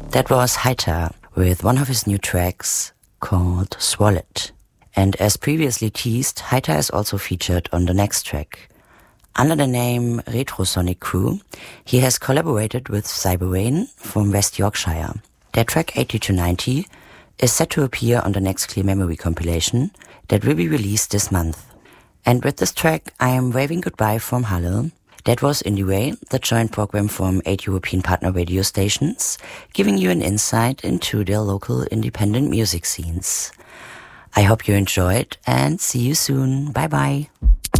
That was Haita with one of his new tracks called Swallowed. And as previously teased, Haita is also featured on the next track. Under the name Retrosonic Crew, he has collaborated with Cyberrain from West Yorkshire. Their track 80-90 is set to appear on the next Clear Memory compilation that will be released this month. And with this track, I am waving goodbye from Halle. That was IndieWay, the joint program from 8 European partner radio stations, giving you an insight into their local independent music scenes. I hope you enjoyed and see you soon. Bye bye.